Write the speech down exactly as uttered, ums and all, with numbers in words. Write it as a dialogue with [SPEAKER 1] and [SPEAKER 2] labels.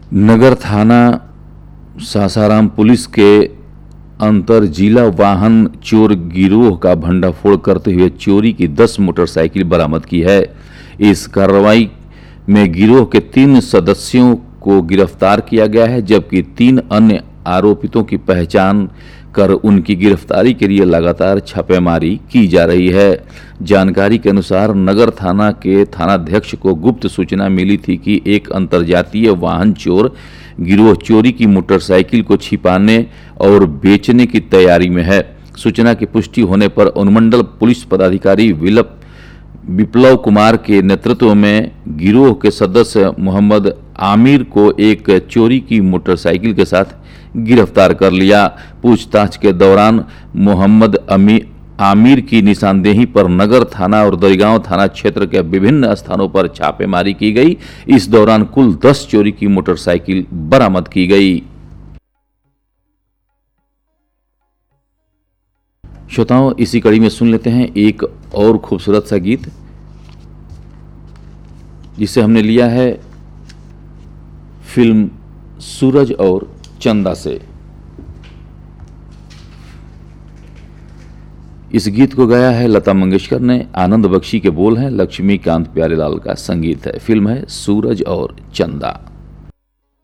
[SPEAKER 1] नगर थाना सासाराम पुलिस के अंतर जिला वाहन चोर गिरोह का भंडाफोड़ करते हुए चोरी की दस मोटरसाइकिल बरामद की है। इस कार्रवाई में गिरोह के तीन सदस्यों को गिरफ्तार किया गया है, जबकि तीन अन्य आरोपितों की पहचान कर उनकी गिरफ्तारी के लिए लगातार छापेमारी की जा रही है। जानकारी के अनुसार नगर थाना के थानाध्यक्ष को गुप्त सूचना मिली थी कि एक अंतर्जातीय वाहन चोर गिरोह चोरी की मोटरसाइकिल को छिपाने और बेचने की तैयारी में है। सूचना की पुष्टि होने पर अनुमंडल पुलिस पदाधिकारी विलप विप्लव कुमार के नेतृत्व में गिरोह के सदस्य मोहम्मद आमिर को एक चोरी की मोटरसाइकिल के साथ गिरफ्तार कर लिया। पूछताछ के दौरान मोहम्मद आमिर की निशानदेही पर नगर थाना और दरिगांव थाना क्षेत्र के विभिन्न स्थानों पर छापेमारी की गई। इस दौरान कुल दस चोरी की मोटरसाइकिल बरामद की गई। श्रोताओं, इसी कड़ी में सुन लेते हैं एक और खूबसूरत सा गीत, जिसे हमने लिया है फिल्म सूरज और चंदा से। इस गीत को गाया है लता मंगेशकर ने, आनंद बख्शी के बोल हैं, लक्ष्मीकांत प्यारेलाल का संगीत है। फिल्म है सूरज और चंदा।